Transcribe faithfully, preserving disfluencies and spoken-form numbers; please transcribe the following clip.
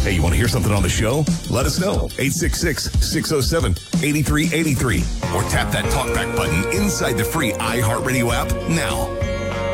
Hey, you want to hear something on the show? Let us know. eight six six, six oh seven, eight three eight three. Or tap that talkback button inside the free iHeartRadio app now.